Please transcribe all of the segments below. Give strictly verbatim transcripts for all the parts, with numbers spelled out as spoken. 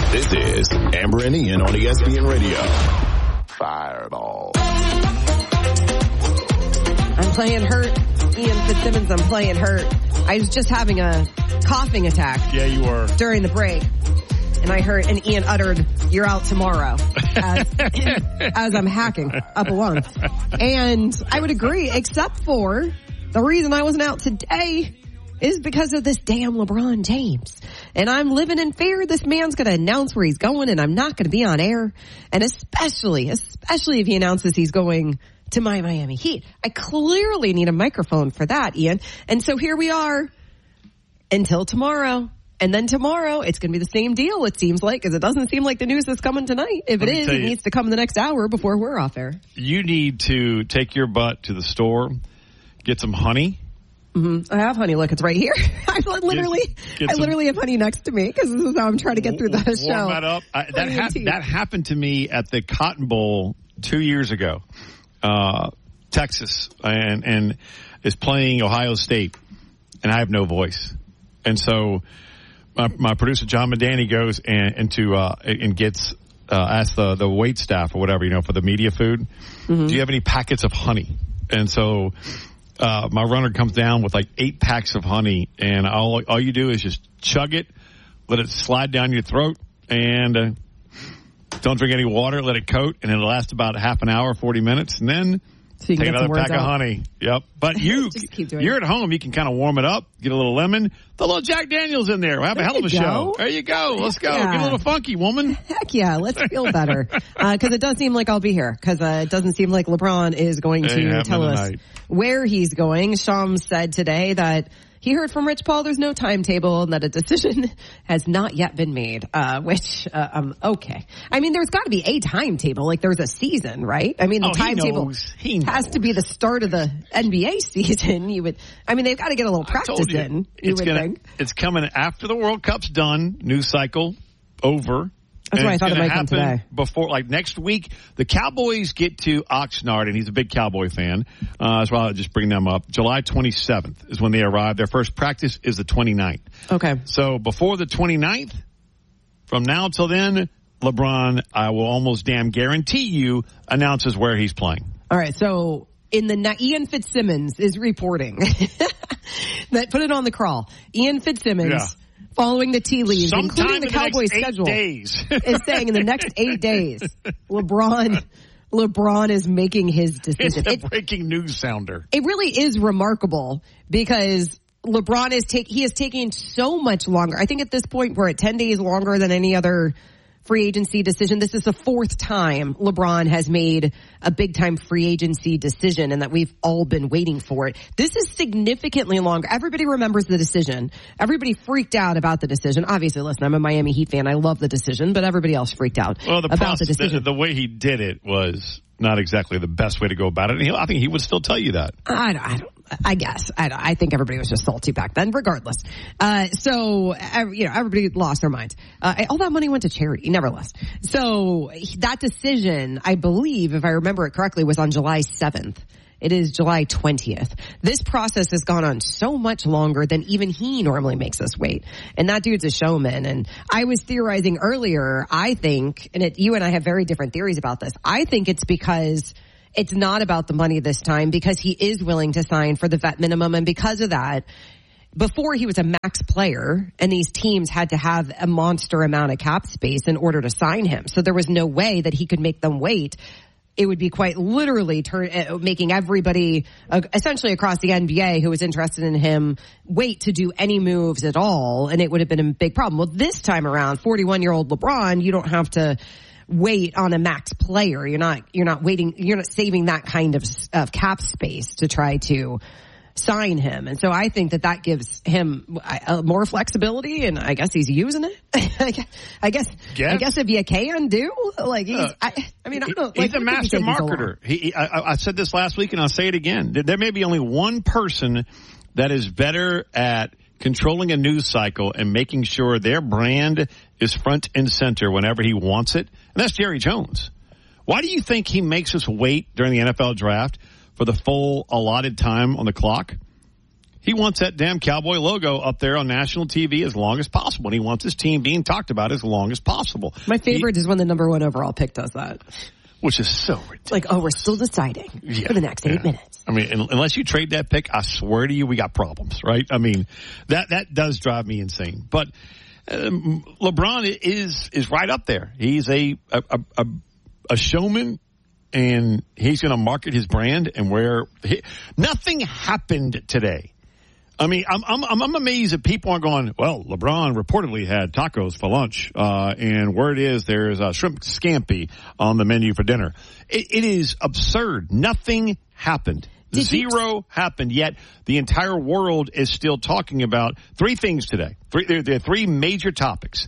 This is Amber and Ian on E S P N Radio. Fireball. I'm playing hurt. Ian Fitzsimmons, I'm playing hurt. I was just having a coughing attack. Yeah, you were. During the break. And I heard, and Ian uttered, "You're out tomorrow," as, as I'm hacking up a lung. And I would agree, except for the reason I wasn't out today is because of this damn LeBron James. And I'm living in fear this man's going to announce where he's going, and I'm not going to be on air. And especially, especially if he announces he's going to my Miami Heat. I clearly need a microphone for that, Ian. And so here we are until tomorrow. And then tomorrow, it's going to be the same deal, it seems like, because it doesn't seem like the news is coming tonight. If it is, it needs to come in the next hour before we're off air. You need to take your butt to the store, get some honey. Mm-hmm. I have honey. Look, it's right here. I literally, get, get I literally have honey next to me because this is how I'm trying to get through the show. Warm that up. I, that, ha- that happened to me at the Cotton Bowl two years ago. Uh, Texas and, and is playing Ohio State, and I have no voice. And so my, my producer, John Madani, goes and, into, uh, and gets, uh, asks the, the wait staff or whatever, you know, for the media food, mm-hmm. do you have any packets of honey? And so, uh, my runner comes down with like eight packs of honey, and all, all you do is just chug it, let it slide down your throat, and, uh, don't drink any water, let it coat, and it'll last about half an hour, forty minutes, and then so take another pack out. Of honey. Yep. But you, you're at home. You can kind of warm it up, get a little lemon, the little Jack Daniels in there. We'll have there a hell of a go. show. There you go. Let's go. Yeah. Get a little funky, woman. Heck yeah. Let's feel better. Because uh, it does seem like I'll be here. Because uh, it doesn't seem like LeBron is going to tell us tonight. Where he's going. Shams said today that he heard from Rich Paul there's no timetable and that a decision has not yet been made, uh, which, uh, um, okay. I mean, there's got to be a timetable. Like, there's a season, right? I mean, the oh, timetable he knows. He knows. has to be the start of the N B A season. You would, I mean, they've got to get a little practice you, in, you would gonna, think. It's coming after the World Cup's done, news cycle over. That's why I thought it might come today. Before, like next week, the Cowboys get to Oxnard, and he's a big Cowboy fan. Uh, that's why I'll just bring them up. July twenty-seventh is when they arrive. Their first practice is the twenty-ninth. Okay. So before the twenty-ninth, from now till then, LeBron, I will almost damn guarantee you, announces where he's playing. All right. So in the Ian Fitzsimmons is reporting that put it on the crawl. Ian Fitzsimmons. Yeah. Following the tea leaves, Sometime including the, the Cowboys' schedule, days. is saying in the next eight days, LeBron, LeBron is making his decision. It's a breaking news sounder. It really is remarkable because LeBron is take he is taking so much longer. I think at this point we're at ten days longer than any other free agency decision. This is the fourth time LeBron has made a big time free agency decision and that we've all been waiting for it. This is significantly longer. Everybody remembers the decision. Everybody freaked out about the decision. Obviously, listen, I'm a Miami Heat fan. I love the decision, but everybody else freaked out well, the about process, the decision. The, the way he did it was not exactly the best way to go about it. And he, I think he would still tell you that. I don't, I don't. I guess. I, I think everybody was just salty back then, regardless. Uh, so, you know, everybody lost their minds. Uh, all that money went to charity, nevertheless. So, that decision, I believe, if I remember it correctly, was on July seventh. It is July twentieth. This process has gone on so much longer than even he normally makes us wait. And that dude's a showman. And I was theorizing earlier, I think, and it, you and I have very different theories about this. I think it's because it's not about the money this time because he is willing to sign for the vet minimum. And because of that, before he was a max player and these teams had to have a monster amount of cap space in order to sign him. So there was no way that he could make them wait. It would be quite literally turn, uh, making everybody uh, essentially across the N B A who was interested in him wait to do any moves at all. And it would have been a big problem. Well, this time around, forty-one-year-old LeBron, you don't have to wait on a max player. You're not, you're not waiting, you're not saving that kind of, of cap space to try to sign him. And so I think that that gives him uh, more flexibility, and I guess he's using it. I guess, I guess, yes. I guess if you can do, like, he's, uh, I, I mean, I don't He's like, a master marketer. He, he I, I said this last week and I'll say it again. There may be only one person that is better at controlling a news cycle and making sure their brand is front and center whenever he wants it. And that's Jerry Jones. Why do you think he makes us wait during the N F L draft for the full allotted time on the clock? He wants that damn Cowboy logo up there on national T V as long as possible. And he wants his team being talked about as long as possible. My favorite he, is when the number one overall pick does that. Which is so ridiculous. Like, oh, we're still deciding yeah, for the next eight yeah. minutes. I mean, unless you trade that pick, I swear to you, we got problems, right? I mean, that, that does drive me insane. But um, LeBron is is right up there. He's a a, a, a showman. And he's going to market his brand and where he, nothing happened today. I mean, I'm, I'm, I'm amazed that people are going, well, LeBron reportedly had tacos for lunch. Uh, and where it is, there's a shrimp scampi on the menu for dinner. It, it is absurd. Nothing happened. Did Zero you... happened, yet the entire world is still talking about three things today. Three, there, there are three major topics.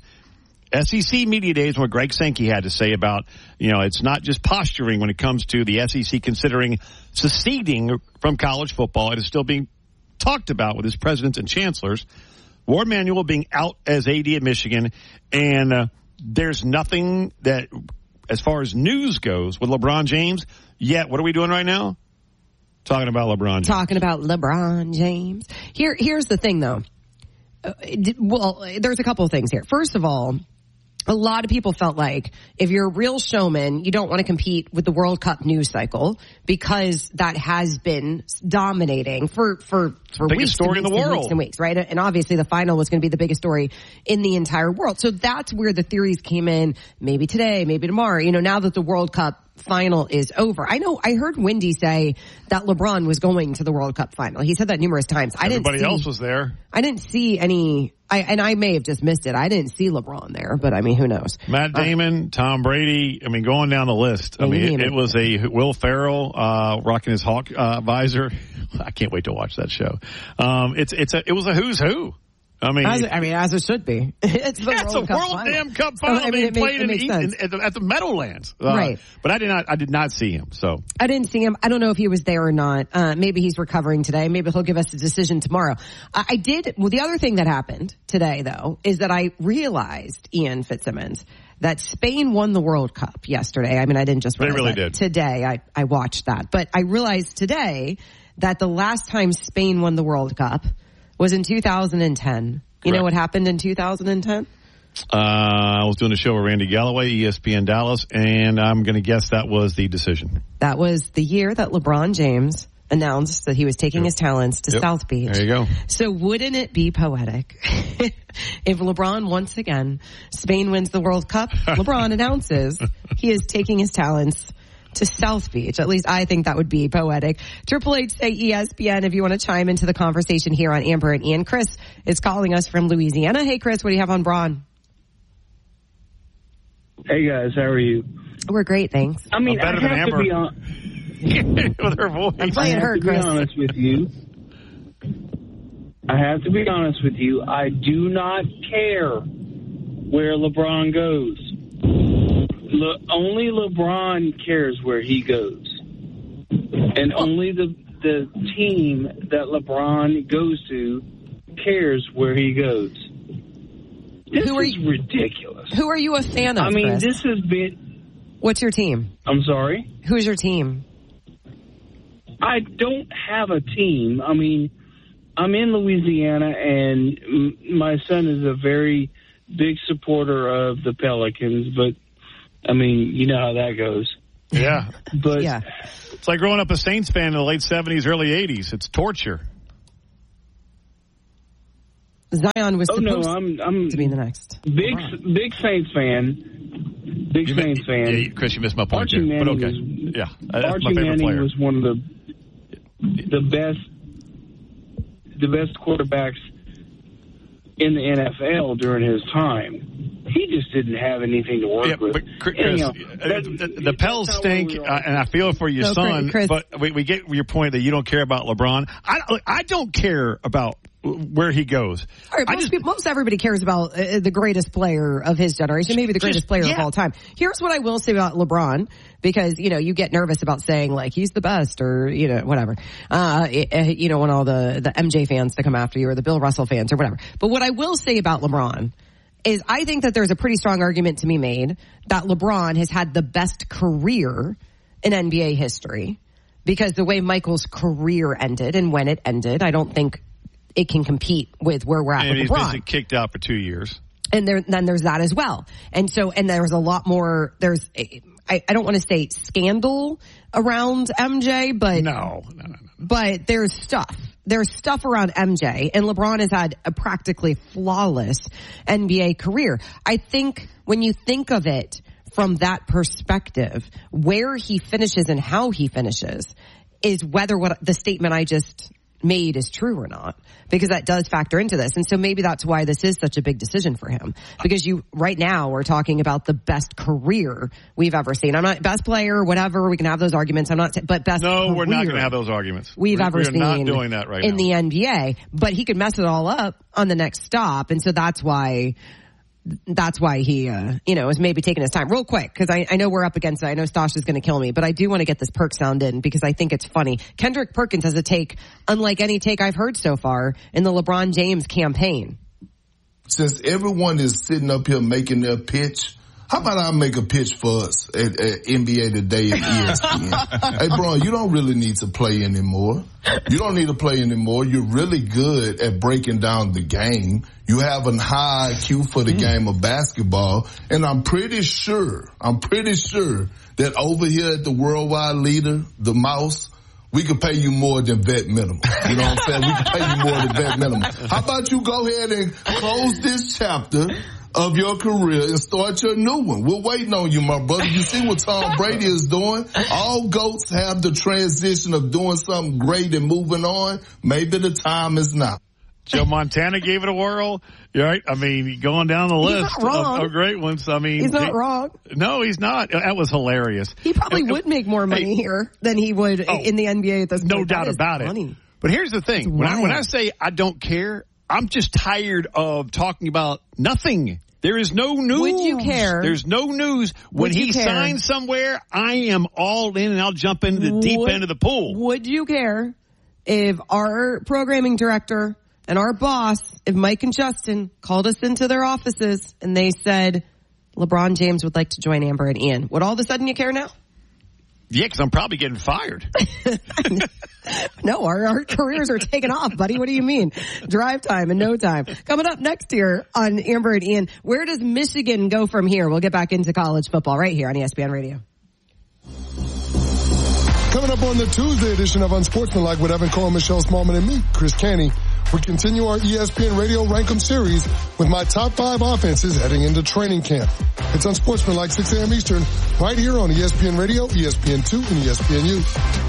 S E C Media Days, what Greg Sankey had to say about, you know, it's not just posturing when it comes to the S E C considering seceding from college football. It is still being talked about with its presidents and chancellors. Warde Manuel being out as A D at Michigan, and uh, there's nothing that, as far as news goes, with LeBron James, yet what are we doing right now? Talking about LeBron James. Talking about LeBron James. Here, Here's the thing, though. Uh, well, there's a couple of things here. First of all, a lot of people felt like if you're a real showman, you don't want to compete with the World Cup news cycle because that has been dominating for, for, for biggest weeks, story and weeks, in the and world. weeks and weeks, right? And obviously the final was going to be the biggest story in the entire world. So that's where the theories came in, maybe today, maybe tomorrow, you know, now that the World Cup final is over. I know, I heard Wendy say that LeBron was going to the World Cup final. He said that numerous times. I Everybody didn't see, else was there. I didn't see any, I, and I may have just missed it. I didn't see LeBron there, but I mean, who knows? Matt Damon, uh, Tom Brady. I mean, going down the list. I mean, it, it was a Will Ferrell, uh, rocking his hawk, uh, visor. I can't wait to watch that show. Um, it's, it's a, it was a who's who. I mean, as, I mean, as it should be. It's the yeah, it's World a Cup World final. Damn Cup final. So, I mean, it played makes, it in, makes in, at, the, at the Meadowlands, uh, right? But I did not, I did not see him. So I didn't see him. I don't know if he was there or not. Uh, maybe he's recovering today. Maybe he'll give us a decision tomorrow. I, I did. Well, the other thing that happened today, though, is that I realized, Ian Fitzsimmons, that Spain won the World Cup yesterday. I mean, I didn't just realize they really that did today. I I watched that, but I realized today that the last time Spain won the World Cup was in two thousand ten. You Correct. know what happened in two thousand ten? Uh, I was doing a show with Randy Galloway, E S P N Dallas, and I'm going to guess that was the decision. That was the year that LeBron James announced that he was taking yep. his talents to yep. South Beach. There you go. So wouldn't it be poetic if LeBron, once again, Spain wins the World Cup, LeBron announces he is taking his talents to South Beach. At least I think that would be poetic. Triple H say E S P N if you want to chime into the conversation here on Amber and Ian. Chris is calling us from Louisiana. Hey, Chris, what do you have on Braun? Hey, guys, how are you? We're great, thanks. I mean, well, I have to be on. With her voice. I'm playing her, Chris. I have to be honest with you. I have to be honest with you. I do not care where LeBron goes. Le- only LeBron cares where he goes. And only the the team that LeBron goes to cares where he goes. This who are is you, ridiculous. Who are you a fan of, I mean, Chris? this has been... What's your team? I'm sorry? Who's your team? I don't have a team. I mean, I'm in Louisiana, and m- my son is a very big supporter of the Pelicans, but, I mean, you know how that goes. Yeah. But yeah. It's like growing up a Saints fan in the late seventies, early eighties. It's torture. Zion was oh, supposed no, I'm, I'm to be the next. Big, LeBron. big Saints fan. Big You Saints mi- fan. Yeah, Chris, you missed my point Archie there. But Manning okay. was, yeah. That's Archie my favorite Manning player. was one of the the best the best quarterbacks in the N F L during his time. He just didn't have anything to work Yeah, with. but Chris, Anyhow, uh, that, the, the Pels stink, uh, and I feel for your No, son, Chris. but we, we get your point that you don't care about LeBron. I, I don't care about where he goes. All right, I most, just, people, most everybody cares about uh, the greatest player of his generation, maybe the greatest Just, player yeah. of all time. Here's what I will say about LeBron, because, you know, you get nervous about saying, like, he's the best or, you know, whatever. Uh, it, you don't want all the, the M J fans to come after you or the Bill Russell fans or whatever. But what I will say about LeBron is I think that there's a pretty strong argument to be made that LeBron has had the best career in N B A history, because the way Michael's career ended and when it ended, I don't think it can compete with where we're at and with he's LeBron. been kicked out for two years. And there, then there's that as well. And so, and there's a lot more, there's, I, I don't want to say scandal around M J, but, no, no, no, no. but there's stuff. There's stuff around M J, and LeBron has had a practically flawless N B A career. I think when you think of it from that perspective, where he finishes and how he finishes is whether what the statement I just made is true or not, because that does factor into this. And so maybe that's why this is such a big decision for him, because you right now we're talking about the best career we've ever seen. I'm not best player, whatever. We can have those arguments. I'm not, but best. No, career we're not going to have those arguments. We've we're, ever we're seen not doing that right in now. the N B A, but he could mess it all up on the next stop. And so that's why, that's why he, uh, you know, is maybe taking his time real quick. Cause I, I know we're up against it. I know Stosh is going to kill me, but I do want to get this perk sound in because I think it's funny. Kendrick Perkins has a take unlike any take I've heard so far in the LeBron James campaign. Since everyone is sitting up here making their pitch, how about I make a pitch for us at, at N B A Today and E S P N? Hey, bro, you don't really need to play anymore. You don't need to play anymore. You're really good at breaking down the game. You have a high I Q for the game of basketball. And I'm pretty sure, I'm pretty sure that over here at the worldwide leader, the Mouse, we could pay you more than vet minimum. You know what I'm saying? We could pay you more than vet minimum. How about you go ahead and close this chapter of your career and start your new one? We're waiting on you, my brother. You see what Tom Brady is doing? All GOATs have the transition of doing something great and moving on. Maybe the time is now. Joe Montana gave it a whirl. Right? I mean, going down the list He's not wrong. Of, of great ones. I mean, he's not he, wrong. No, he's not. That was hilarious. He probably and, would make more money hey, here than he would oh, in the N B A at this point. No doubt about funny. it. But here's the thing. When I, when I say I don't care, I'm just tired of talking about nothing. There is no news. Would you care? There's no news. When he care? signs somewhere, I am all in and I'll jump into the would, deep end of the pool. Would you care if our programming director and our boss, if Mike and Justin called us into their offices and they said LeBron James would like to join Amber and Ian? Would all of a sudden you care now? Yeah, because I'm probably getting fired. No, our, our careers are taking off, buddy. What do you mean? Drive time in no time. Coming up next year on Amber and Ian, where does Michigan go from here? We'll get back into college football right here on E S P N Radio. Coming up on the Tuesday edition of Unsportsmanlike with Evan Cole, Michelle Smallman, and me, Chris Canny, we continue our E S P N Radio Rank 'em series with my top five offenses heading into training camp. It's Unsportsmanlike, six a.m. Eastern, right here on E S P N Radio, E S P N two, and E S P N U.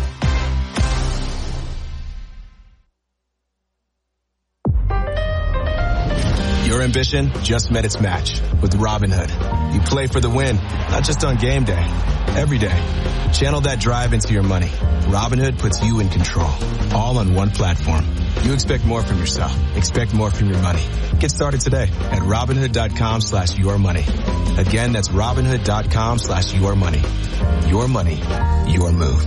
Your ambition just met its match with Robinhood. You play for the win, not just on game day, every day. Channel that drive into your money. Robinhood puts you in control, all on one platform. You expect more from yourself. Expect more from your money. Get started today at Robinhood.com slash your money. Again, that's Robinhood.com slash your money. Your money, your move.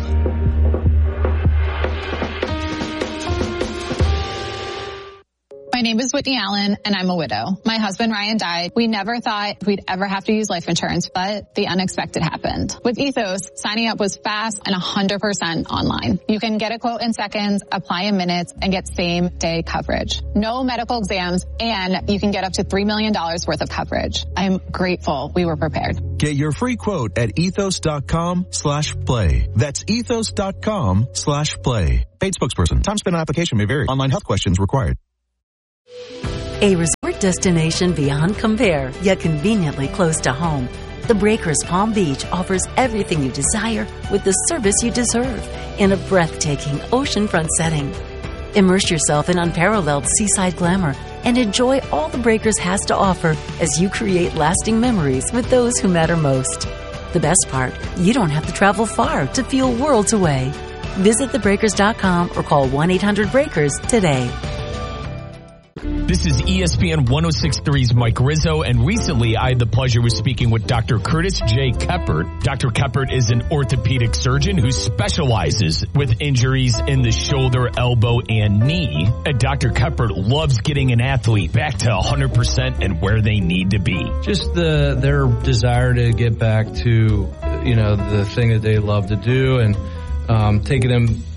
My name is Whitney Allen, and I'm a widow. My husband, Ryan, died. We never thought we'd ever have to use life insurance, but the unexpected happened. With Ethos, signing up was fast and one hundred percent online. You can get a quote in seconds, apply in minutes, and get same-day coverage. No medical exams, and you can get up to three million dollars worth of coverage. I'm grateful we were prepared. Get your free quote at ethos.com slash play. That's ethos.com slash play. Paid spokesperson. Time spent on application may vary. Online health questions required. A resort destination beyond compare, yet conveniently close to home. The Breakers Palm Beach offers everything you desire with the service you deserve in a breathtaking oceanfront setting. Immerse yourself in unparalleled seaside glamour and enjoy all the Breakers has to offer as you create lasting memories with those who matter most. The best part, you don't have to travel far to feel worlds away. Visit the breakers dot com or call one eight hundred breakers today. This is E S P N one oh six point three's Mike Rizzo, and recently I had the pleasure of speaking with Doctor Curtis J. Keppert. Doctor Keppert is an orthopedic surgeon who specializes with injuries in the shoulder, elbow, and knee. And Doctor Keppert loves getting an athlete back to one hundred percent and where they need to be. Just the their desire to get back to, you know, the thing that they love to do, and um, taking them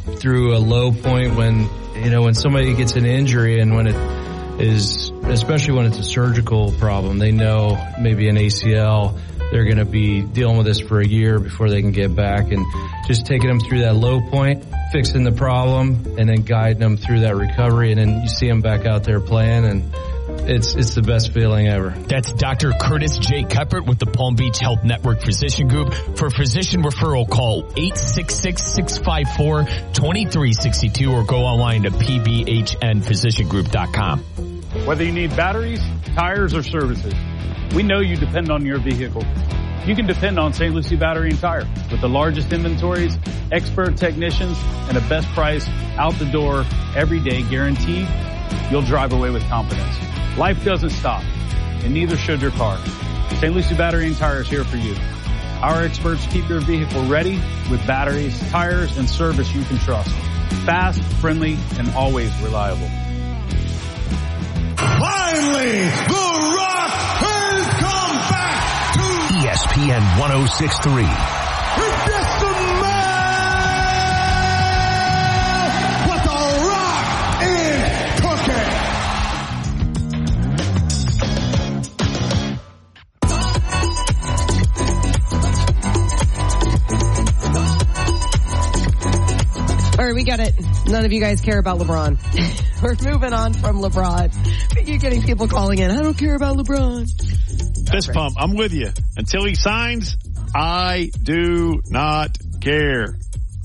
through a low point when, you know, when somebody gets an injury and when it is, especially when it's a surgical problem, they know maybe an A C L, they're going to be dealing with this for a year before they can get back, and just taking them through that low point, fixing the problem, and then guiding them through that recovery, and then you see them back out there playing, and it's it's the best feeling ever. That's Doctor Curtis J. Keppert with the Palm Beach Health Network Physician Group. For physician referral, call eight six six, six five four, two three six two or go online to p b h n physician group dot com. Whether you need batteries, tires, or services, we know you depend on your vehicle. You can depend on Saint Lucie Battery and Tire with the largest inventories, expert technicians, and a best price out the door every day guaranteed. You'll drive away with confidence. Life doesn't stop, and neither should your car. Saint Lucie Battery and Tire is here for you. Our experts keep your vehicle ready with batteries, tires, and service you can trust. Fast, friendly, and always reliable. Finally, The Rock has come back to E S P N one oh six point three. It's just a man what The Rock is cooking. All right, we get it. None of you guys care about LeBron. We're moving on from LeBron. You're getting people calling in. I don't care about LeBron. Fist pump. I'm with you. Until he signs, I do not care.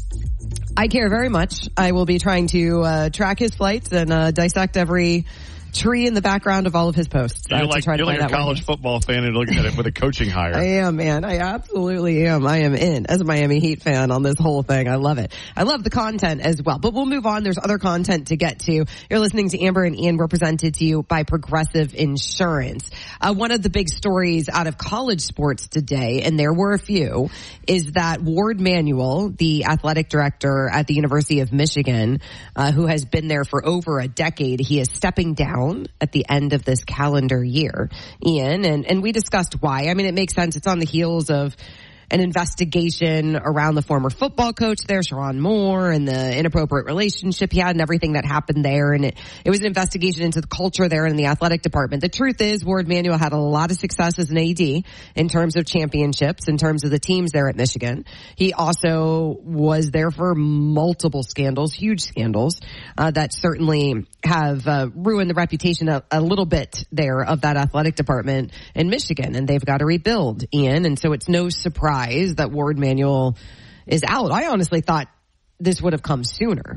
I care very much. I will be trying to uh, track his flights and uh, dissect every tree in the background of all of his posts. You're like, you're like a college way. football fan and looking at it with a coaching hire. I am, man. I absolutely am. I am in as a Miami Heat fan on this whole thing. I love it. I love the content as well. But we'll move on. There's other content to get to. You're listening to Amber and Ian. We're presented to you by Progressive Insurance. Uh, one of the big stories out of college sports today, and there were a few, is that Ward Manuel, the athletic director at the University of Michigan, uh, who has been there for over a decade, he is stepping down at the end of this calendar year, Ian, and, and we discussed why. I mean, it makes sense. It's on the heels of an investigation around the former football coach there, Sharon Moore, and the inappropriate relationship he had and everything that happened there. And it, it was an investigation into the culture there in the athletic department. The truth is, Ward Manuel had a lot of success as an A D in terms of championships, in terms of the teams there at Michigan. He also was there for multiple scandals, huge scandals, uh, that certainly have uh, ruined the reputation a, a little bit there of that athletic department in Michigan. And they've got to rebuild, Ian. And so it's no surprise that Ward Manuel is out. I honestly thought this would have come sooner.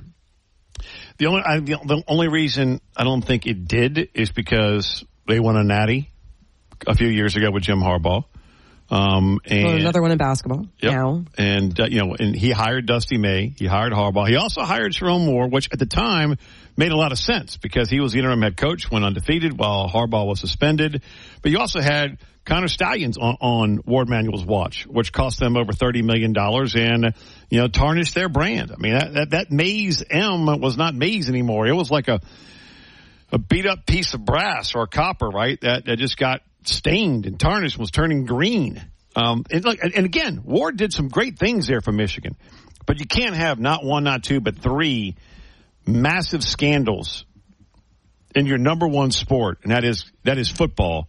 The only I, the, the only reason I don't think it did is because they won a natty a few years ago with Jim Harbaugh. Um, and well, another one in basketball yep. now. And, uh, you know, and he hired Dusty May. He hired Harbaugh. He also hired Sharon Moore, which at the time made a lot of sense because he was the interim head coach, went undefeated while Harbaugh was suspended. But you also had Connor Stallions on, on Ward Manuel's watch, which cost them over thirty million dollars and, you know, tarnished their brand. I mean, that, that, that Maze M was not Maze anymore. It was like a, a beat up piece of brass or copper, right? That, that just got stained and tarnished, was turning green. Um, and, look, and again, Ward did some great things there for Michigan, but you can't have not one, not two, but three massive scandals in your number one sport, and that is that is football,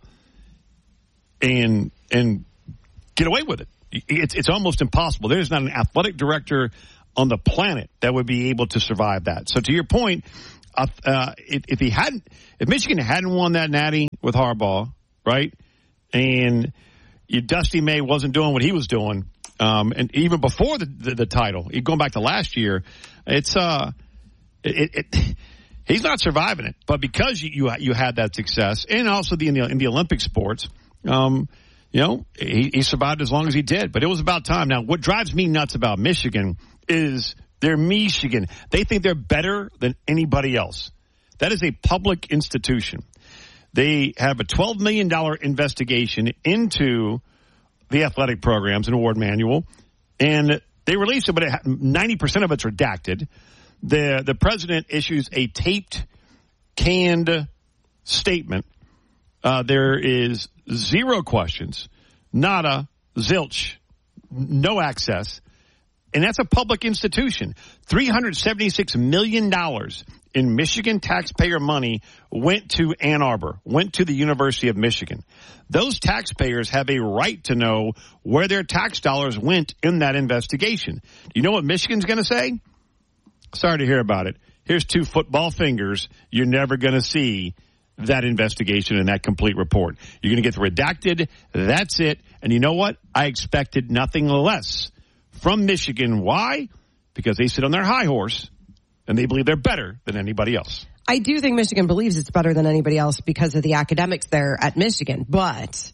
and and get away with it. It's it's almost impossible. There's not an athletic director on the planet that would be able to survive that. So to your point, uh, uh, if, if he hadn't, if Michigan hadn't won that natty with Harbaugh, right, and you, Dusty May wasn't doing what he was doing, um, and even before the, the, the title, going back to last year, it's uh, it, it, it he's not surviving it. But because you you, you had that success, and also the in the, in the Olympic sports, um, you know, he, he survived as long as he did. But it was about time. Now, what drives me nuts about Michigan is they're Michigan. They think they're better than anybody else. That is a public institution. They have a twelve million dollars investigation into the athletic programs in Ward Manuel, and they released it, but ninety percent of it's redacted. The, the president issues a taped, canned statement. Uh, there is zero questions, nada, zilch, no access. and that's a public institution. three hundred seventy-six million dollars in Michigan taxpayer money went to Ann Arbor, went to the University of Michigan. Those taxpayers have a right to know where their tax dollars went in that investigation. Do you know what Michigan's going to say? Sorry to hear about it. Here's two football fingers. You're never going to see that investigation and that complete report. You're going to get the redacted. That's it. And you know what? I expected nothing less from Michigan. Why? Because they sit on their high horse and they believe they're better than anybody else. I do think Michigan believes it's better than anybody else because of the academics there at Michigan, but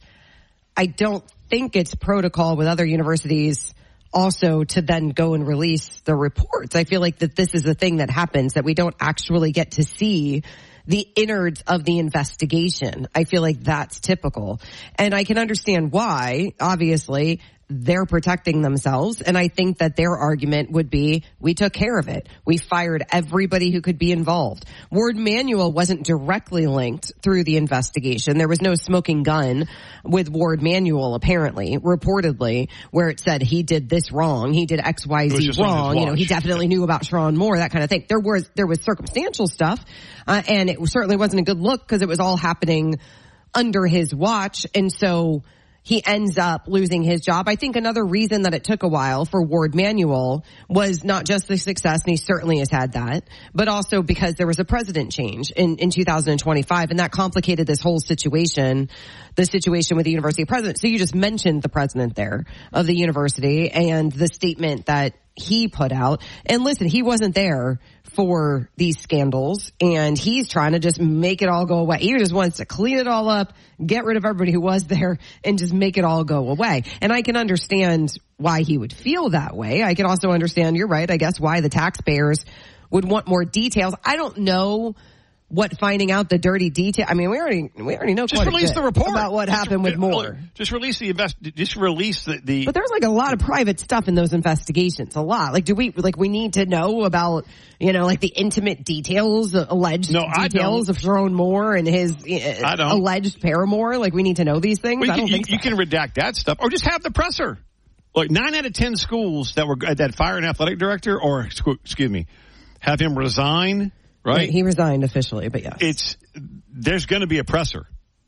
I don't think it's protocol with other universities also to then go and release the reports. I feel like that this is the thing that happens, that we don't actually get to see the innards of the investigation. I feel like that's typical. And I can understand why, obviously, they're protecting themselves. And I think that their argument would be, we took care of it. We fired everybody who could be involved. Ward Manuel wasn't directly linked through the investigation. There was no smoking gun with Ward Manuel, apparently, reportedly, where it said he did this wrong. He did X, Y, Z wrong. You know, he definitely knew about Sharon Moore, that kind of thing. There was, there was circumstantial stuff, uh, and it certainly wasn't a good look because it was all happening under his watch. And so he ends up losing his job. I think another reason that it took a while for Ward Manuel was not just the success, and he certainly has had that, but also because there was a president change in, in two thousand twenty-five, and that complicated this whole situation, the situation with the university president. So you just mentioned the president there of the university and the statement that he put out. And listen, he wasn't there for these scandals, and he's trying to just make it all go away. He just wants to clean it all up, get rid of everybody who was there, and just make it all go away. And I can understand why he would feel that way. I can also understand, you're right, I guess, why the taxpayers would want more details. I don't know what finding out the dirty detail. I mean, we already we already know just quite release a bit the report about what just, happened with uh, Moore. Just release the invest. Just release the, the. But there's like a lot of private stuff in those investigations. A lot. Like, do we like we need to know about, you know, like the intimate details, uh, alleged no, details of Sharon Moore and his uh, I don't. alleged paramour? Like, we need to know these things. Well, I don't you, think you, so. you can redact that stuff, or just have the presser. Look, nine out of ten schools that were that fire an athletic director, or excuse me, have him resign. Right? He resigned officially, but yes. It's, there's going to be a presser.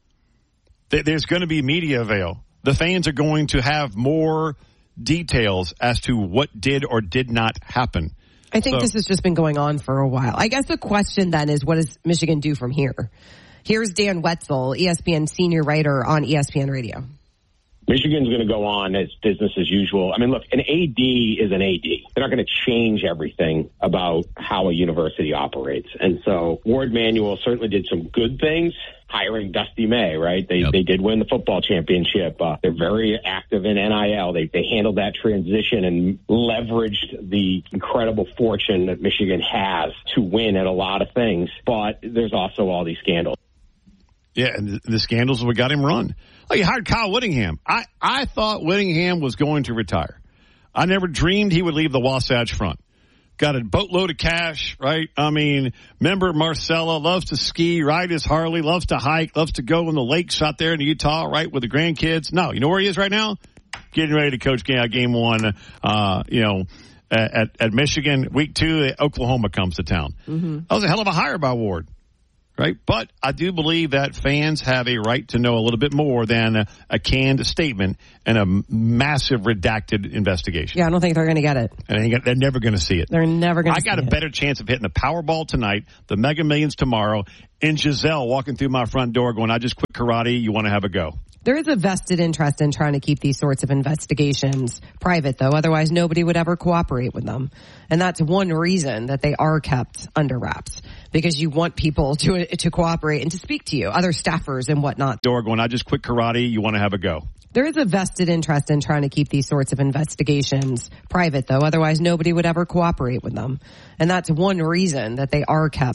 There's going to be media avail. The fans are going to have more details as to what did or did not happen. I think so, this has just been going on for a while. I guess the question then is, what does Michigan do from here? Here's Dan Wetzel, E S P N senior writer on E S P N Radio. Michigan's going to go on as business as usual. I mean, look, an A D is an A D. They're not going to change everything about how a university operates. And so Ward Manuel certainly did some good things, hiring Dusty May, right? They yep. they did win the football championship. Uh, they're very active in N I L. They they handled that transition and leveraged the incredible fortune that Michigan has to win at a lot of things. But there's also all these scandals. Yeah, and the, the scandals are what got him run. Oh, you hired Kyle Whittingham. I, I thought Whittingham was going to retire. I never dreamed he would leave the Wasatch Front. Got a boatload of cash, right? I mean, member Marcella, loves to ski, ride his Harley, loves to hike, loves to go in the lakes out there in Utah, right, with the grandkids. No, you know where he is right now? Getting ready to coach game, game one, uh, you know, at, at Michigan. Week two, Oklahoma comes to town. Mm-hmm. That was a hell of a hire by Ward. Right. But I do believe that fans have a right to know a little bit more than a, a canned statement and a massive redacted investigation. Yeah, I don't think they're going to get it. And they're never going to see it. They're never going to see it. I got a better chance of hitting the Powerball tonight, the Mega Millions tomorrow, and Giselle walking through my front door going, I just quit karate. You want to have a go? There is a vested interest in trying to keep these sorts of investigations private, though. Otherwise, nobody would ever cooperate with them. And that's one reason that they are kept under wraps, because you want people to to cooperate and to speak to you, other staffers and whatnot. Door going, I just quit karate. You want to have a go? There is a vested interest in trying to keep these sorts of investigations private, though. Otherwise, nobody would ever cooperate with them. And that's one reason that they are kept